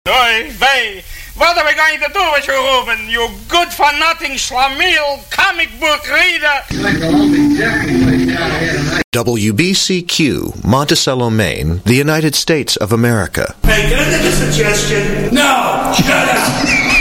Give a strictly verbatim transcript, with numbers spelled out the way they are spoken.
Oy vey, what are we going to do with you, Reuben? You good-for-nothing schlemiel comic book reader. W B C Q, Monticello, Maine, the United States of America. Hey, can I make a suggestion? No! Shut up!